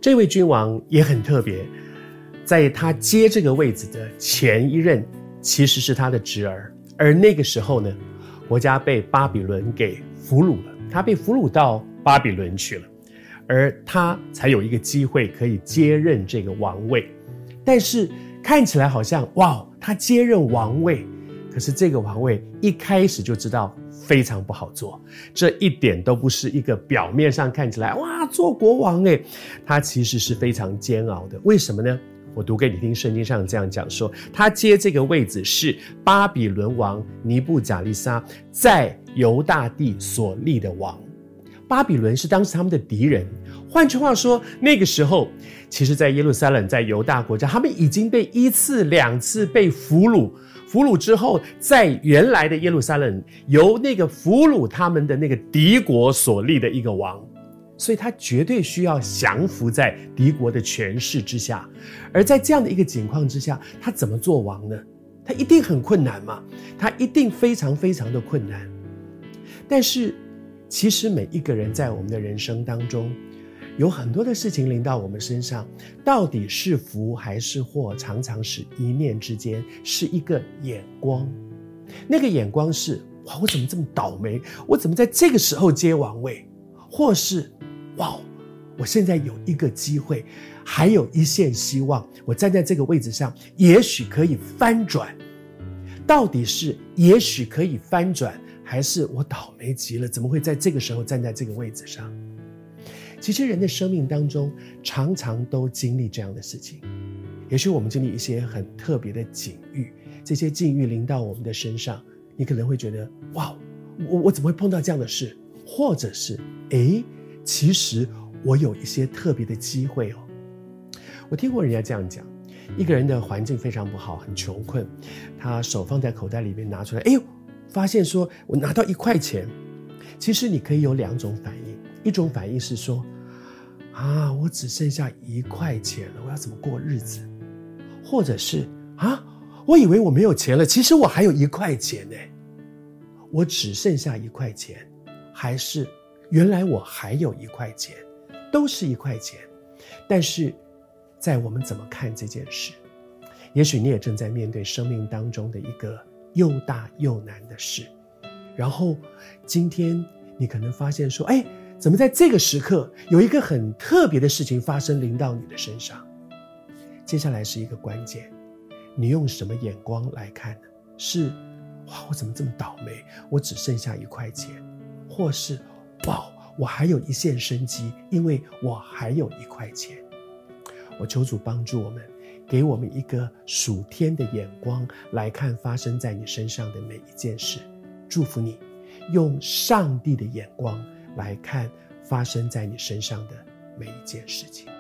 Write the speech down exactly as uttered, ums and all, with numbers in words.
这位君王也很特别，在他接这个位置的前一任其实是他的侄儿，而那个时候呢，国家被巴比伦给俘虏了，他被俘虏到巴比伦去了，而他才有一个机会可以接任这个王位。但是看起来好像哇，他接任王位，可是这个王位一开始就知道非常不好做，这一点都不是一个表面上看起来哇做国王耶，他其实是非常煎熬的。为什么呢？我读给你听，圣经上这样讲说，他接这个位置是巴比伦王尼布甲利沙在犹大地所立的王。巴比伦是当时他们的敌人，换句话说，那个时候其实在耶路撒冷，在犹大国家，他们已经被一次两次被俘虏，俘虏之后，在原来的耶路撒冷由那个俘虏他们的那个敌国所立的一个王，所以他绝对需要降服在敌国的权势之下。而在这样的一个情况之下，他怎么做王呢？他一定很困难嘛，他一定非常非常的困难。但是其实每一个人在我们的人生当中，有很多的事情临到我们身上，到底是福还是祸，常常是一念之间，是一个眼光。那个眼光是哇，我怎么这么倒霉，我怎么在这个时候接王位，或是哇，我现在有一个机会，还有一线希望，我站在这个位置上也许可以翻转。到底是也许可以翻转，还是我倒霉极了，怎么会在这个时候站在这个位置上？其实人的生命当中常常都经历这样的事情，也许我们经历一些很特别的境遇，这些境遇临到我们的身上，你可能会觉得哇，我我怎么会碰到这样的事？或者是诶，其实我有一些特别的机会哦。我听过人家这样讲，一个人的环境非常不好，很穷困，他手放在口袋里面拿出来，哎呦，发现说我拿到一块钱。其实你可以有两种反应，一种反应是说啊，我只剩下一块钱了，我要怎么过日子？或者是啊，我以为我没有钱了，其实我还有一块钱呢，我只剩下一块钱，还是原来我还有一块钱，都是一块钱。但是在我们怎么看这件事，也许你也正在面对生命当中的一个又大又难的事，然后今天你可能发现说，哎，怎么在这个时刻有一个很特别的事情发生临到你的身上？接下来是一个关键，你用什么眼光来看呢？是哇，我怎么这么倒霉，我只剩下一块钱，或是哇，我还有一线生机，因为我还有一块钱。我求主帮助我们，给我们一个属天的眼光来看发生在你身上的每一件事。祝福你用上帝的眼光来看发生在你身上的每一件事情。